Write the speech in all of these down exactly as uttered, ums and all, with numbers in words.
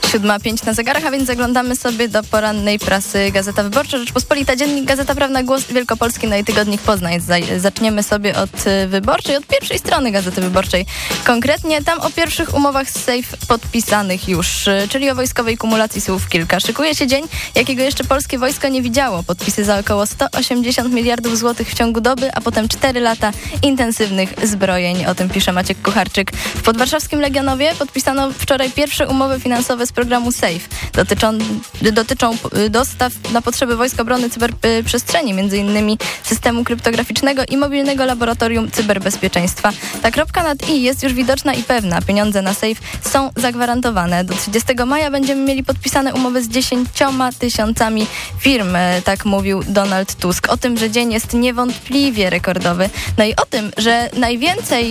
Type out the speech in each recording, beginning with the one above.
siódma pięć na zegarach, a więc zaglądamy sobie do porannej prasy Gazeta Wyborcza, Rzeczpospolita, Dziennik, Gazeta Prawna, Głos Wielkopolski, no i Tygodnik Poznań. Zaczniemy sobie od Wyborczej, od pierwszej strony Gazety Wyborczej. Konkretnie tam o pierwszych umowach z Safe podpisanych już, czyli o wojskowej kumulacji słów kilka. Szykuje się dzień, jakiego jeszcze polskie wojsko nie widziało. Podpisy za około sto osiemdziesiąt miliardów złotych w ciągu doby, a potem cztery lata intensywnych zbrojeń. O tym pisze Maciek Kucharczyk. W podwarszawskim Legionowie podpisano wczoraj pierwsze umowy finansowe z programu Safe. Dotyczą, dotyczą dostaw na potrzeby Wojsk Obrony Cyberprzestrzeni, między innymi systemu kryptograficznego i mobilnego laboratorium cyberbezpieczeństwa. Ta kropka nad i jest już widoczna i pewna. Pieniądze na Safe są zagwarantowane. Do trzydziestego maja będziemy mieli podpisane umowy z dziesięcioma tysiącami firm, tak mówił Donald Tusk. O tym, że dzień jest niewątpliwie rekordowy. No i o tym, że najwięcej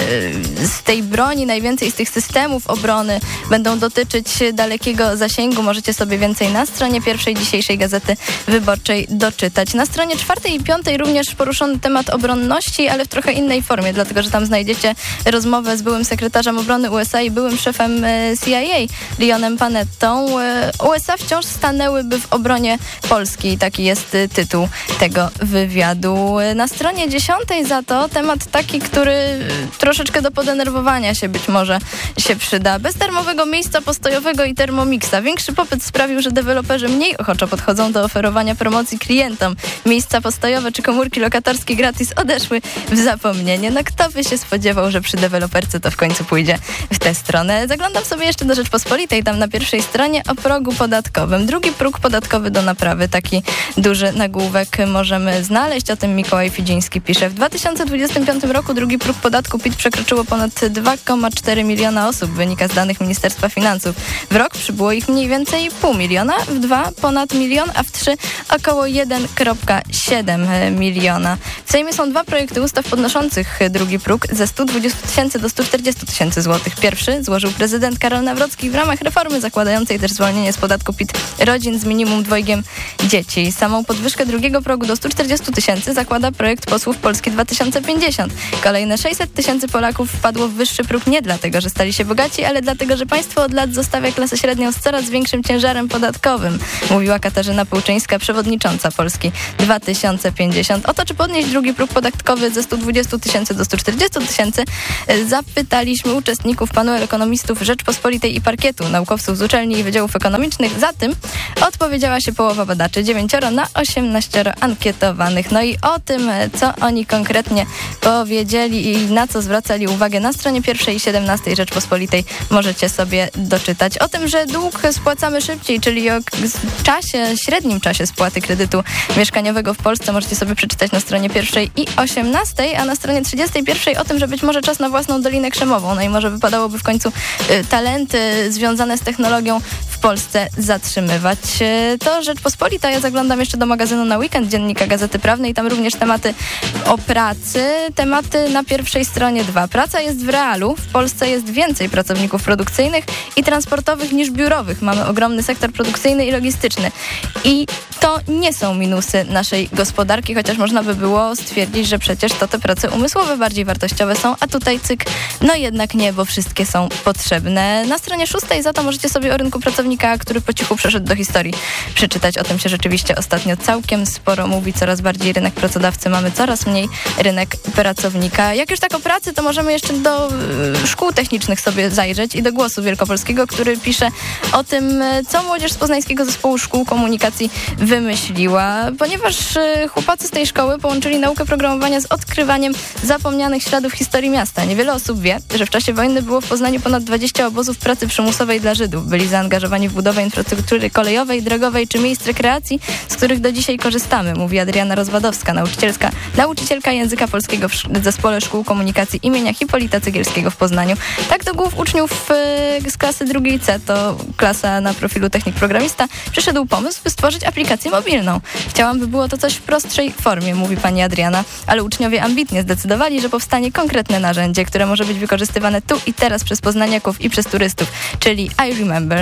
z tej broni, najwięcej z tych systemów obrony będą dotyczyć dalekiego zasięgu. Możecie sobie więcej na stronie pierwszej dzisiejszej Gazety Wyborczej doczytać. Na stronie czwartej i piątej również poruszony temat obronności, ale w trochę innej formie, dlatego że tam znajdziecie rozmowę z byłym sekretarzem obrony U S A i byłym szefem C I A, Leonem Panettą. U S A wciąż stanęłyby w obronie Polski. Taki jest tytuł tego wywiadu. Na stronie dziesiątej za to temat taki, który troszeczkę do podenerwowania się być może się przyda. Bez darmowego miejsca postojowego i Thermomixa. Większy popyt sprawił, że deweloperzy mniej ochoczo podchodzą do oferowania promocji klientom. Miejsca postojowe czy komórki lokatorskie gratis odeszły w zapomnienie. No kto by się spodziewał, że przy deweloperce to w końcu pójdzie w tę stronę. Zaglądam sobie jeszcze do Rzeczpospolitej, tam na pierwszej stronie o progu podatkowym. Drugi próg podatkowy do naprawy. Taki duży nagłówek możemy znaleźć. O tym Mikołaj Fidziński pisze. W dwa tysiące dwudziestym piątym roku drugi próg podatku P I T przekroczyło ponad dwa przecinek cztery miliona osób. Wynika z danych Ministerstwa Finansów. W rok przybyło ich mniej więcej pół miliona, w dwa ponad milion, a w trzy około jeden przecinek siedem miliona. W Sejmie są dwa projekty ustaw podnoszących drugi próg ze stu dwudziestu tysięcy do stu czterdziestu tysięcy złotych. Pierwszy złożył prezydent Karol Nawrocki w ramach reformy zakładającej też zwolnienie z podatku P I T rodzin z minimum dwojgiem dzieci. Samą podwyżkę drugiego progu do stu czterdziestu tysięcy zakłada projekt posłów Polski dwa tysiące pięćdziesiąt. Kolejne sześćset tysięcy Polaków wpadło w wyższy próg nie dlatego, że stali się bogaci, ale dlatego, że państwo od lat zostawia klasę średnią z coraz większym ciężarem podatkowym, mówiła Katarzyna Pułczyńska, przewodnicząca Polski dwa tysiące pięćdziesiąt. O to, czy podnieść drugi próg podatkowy ze stu dwudziestu tysięcy do stu czterdziestu tysięcy, zapytaliśmy uczestników panelu ekonomistów Rzeczpospolitej i Parkietu, naukowców z uczelni i wydziałów ekonomicznych. Za tym odpowiedziała się połowa badaczy, dziewięcioro na osiemnaścioro ankietowanych. No i o tym, co oni konkretnie powiedzieli i na co zwracali uwagę na stronie pierwszej i siedemnastej Rzeczpospolitej możecie sobie doczytać. O tym, że dług spłacamy szybciej, czyli o czasie, średnim czasie spłaty kredytu mieszkaniowego w Polsce możecie sobie przeczytać na stronie pierwszej i osiemnastej, a na stronie trzydziestej pierwszej o tym, że być może czas na własną Dolinę Krzemową. No i może wypadałoby w końcu y, talenty związane z technologią w Polsce zatrzymywać. Y, to Rzeczpospolita. Ja zaglądam jeszcze do magazynu Na Weekend, Dziennika Gazety Prawnej. Tam również tematy o pracy. Tematy na pierwszej stronie dwa. Praca jest w realu. W Polsce jest więcej pracowników produkcyjnych i transportowych niż biurowych. Mamy ogromny sektor produkcyjny i logistyczny. I to nie są minusy naszej gospodarki, chociaż można by było stwierdzić, że przecież to te prace umysłowe bardziej wartościowe są, a tutaj cyk, no jednak nie, bo wszystkie są potrzebne. Na stronie szóstej za to możecie sobie o rynku pracownika, który po cichu przeszedł do historii, przeczytać. O tym się rzeczywiście ostatnio całkiem sporo mówi. Coraz bardziej rynek pracodawcy, mamy coraz mniej rynek pracownika. Jak już tak o pracy, to możemy jeszcze do y, szkół technicznych sobie zajrzeć i do Głosu Wielkopolskiego, który pisze o tym, co młodzież z Poznańskiego Zespołu Szkół Komunikacji wymyśliła, ponieważ y, chłopacy z tej szkoły połączyli naukę programowania z odkrywaniem zapomnianych śladów historii miasta. Niewiele osób wie, że w czasie wojny było w Poznaniu ponad dwadzieścia obozów pracy przymusowej dla Żydów. Byli zaangażowani w budowę infrastruktury kolejowej, drogowej czy miejsc rekreacji, z których do dzisiaj korzystamy, mówi Adriana Rozwadowska, nauczycielska, nauczycielka języka polskiego w Zespole Szkół Komunikacji imienia Hipolita Cegielskiego w Poznaniu. Tak do głów uczniów y, z klasy drugiej C, to klasa na profilu technik programista, przyszedł pomysł, by stworzyć aplikację mobilną. Chciałam, by było to coś w prostszej formie, mówi pani Adriana, ale uczniowie ambitnie zdecydowali, że powstanie konkretne narzędzie, które może być wykorzystywane tu i teraz przez poznaniaków i przez turystów, czyli I Remember. To jest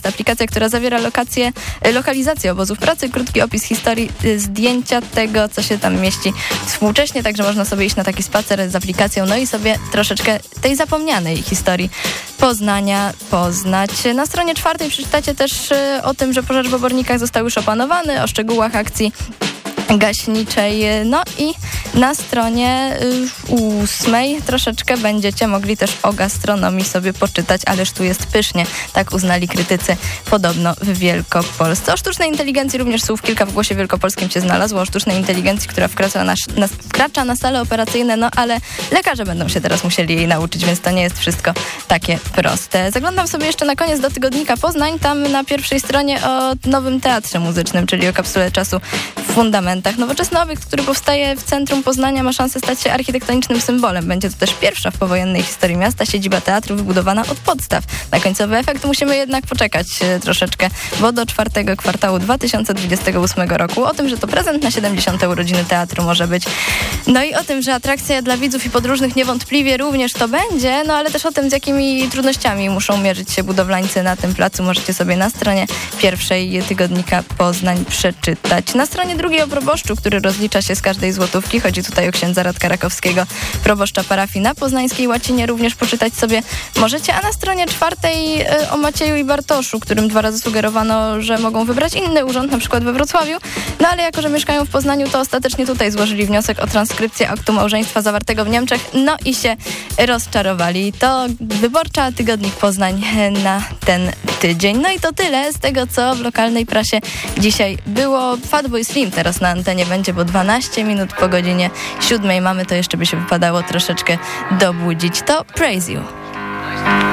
aplikacja, która zawiera lokacje, lokalizację obozów pracy, krótki opis historii, zdjęcia tego, co się tam mieści współcześnie, także można sobie iść na taki spacer z aplikacją, no i sobie troszeczkę tej zapomnianej historii Poznania poznać. Na stronie czwartej przeczytacie też o tym, że pożar w Obornikach został już opanowany, o szczegółach akcji gaśniczej. No i na stronie ósmej troszeczkę będziecie mogli też o gastronomii sobie poczytać, ależ tu jest pysznie, tak uznali krytycy podobno w Wielkopolsce. O sztucznej inteligencji również słów kilka w Głosie Wielkopolskim się znalazło, o sztucznej inteligencji, która wkracza na, na, wkracza na sale operacyjne, no ale lekarze będą się teraz musieli jej nauczyć, więc to nie jest wszystko takie proste. Zaglądam sobie jeszcze na koniec do tygodnika Poznań, tam na pierwszej stronie o nowym teatrze muzycznym, czyli o kapsule czasu w fundamentach. Nowoczesny obiekt, który powstaje w centrum Poznania, ma szansę stać się architektonicznym symbolem. Będzie to też pierwsza w powojennej historii miasta siedziba teatru wybudowana od podstaw. Na końcowy efekt musimy jednak poczekać e, troszeczkę, bo do czwartego kwartału dwa tysiące dwudziestego ósmego roku. O tym, że to prezent na siedemdziesiąte urodziny teatru może być. No i o tym, że atrakcja dla widzów i podróżnych niewątpliwie również to będzie, no ale też o tym, z jakimi trudnościami muszą mierzyć się budowlańcy na tym placu, możecie sobie na stronie pierwszej tygodnika Poznań przeczytać. Na stronie drugiej o proboszczu, który rozlicza się z każdej złotówki. Chodzi tutaj o księdza Radka Rakowskiego, proboszcza parafii na Poznańskiej Łacinie. Również poczytać sobie możecie, a na stronie czwartej o Macieju i Bartoszu, którym dwa razy sugerowano, że mogą wybrać inny urząd, na przykład we Wrocławiu. No ale jako, że mieszkają w Poznaniu, to ostatecznie tutaj złożyli wniosek o transkrypcję aktu małżeństwa zawartego w Niemczech. No i się rozczarowali. To Wyborcza, Tygodnik Poznań na ten tydzień. No i to tyle z tego, co w lokalnej prasie dzisiaj było. Fatboy Slim teraz na antenie będzie, bo dwanaście minut po godzinie siódmej mamy, to jeszcze by się wypadało troszeczkę dobudzić. To Praise You.